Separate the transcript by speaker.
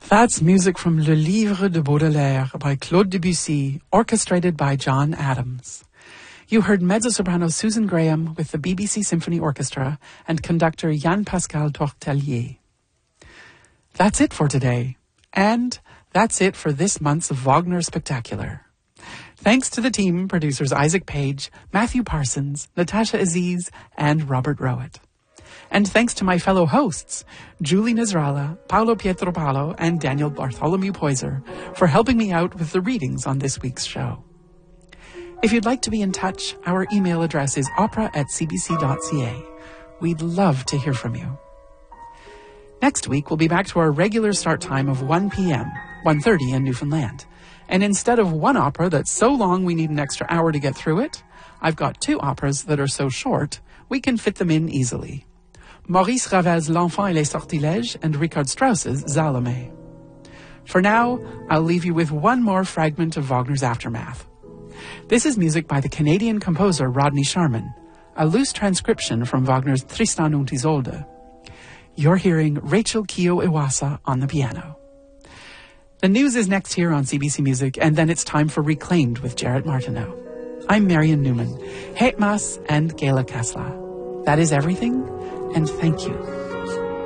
Speaker 1: That's music from Le Livre de Baudelaire by Claude Debussy, orchestrated by John Adams. You heard mezzo-soprano Susan Graham with the BBC Symphony Orchestra and conductor Yann-Pascal Tortelier. That's it for today. And that's it for this month's Wagner Spectacular. Thanks to the team, producers Isaac Page, Matthew Parsons, Natasha Aziz, and Robert Rowett. And thanks to my fellow hosts, Julie Nasrallah, Paolo Pietropalo, and Daniel Bartholomew Poyser for helping me out with the readings on this week's show. If you'd like to be in touch, our email address is opera@cbc.ca. We'd love to hear from you. Next week, we'll be back to our regular start time of 1 p.m., 1:30 in Newfoundland. And instead of one opera that's so long we need an extra hour to get through it, I've got two operas that are so short we can fit them in easily. Maurice Ravel's L'Enfant et les Sortilèges and Richard Strauss's Salome. For now, I'll leave you with one more fragment of Wagner's Aftermath. This is music by the Canadian composer Rodney Sharman, a loose transcription from Wagner's Tristan und Isolde. You're hearing Rachel Keogh Iwasa on the piano. The news is next here on CBC Music, and then it's time for Reclaimed with Jarrett Martineau. I'm Marion Newman. Het Mas and Gela Kasla. That is everything, and thank you.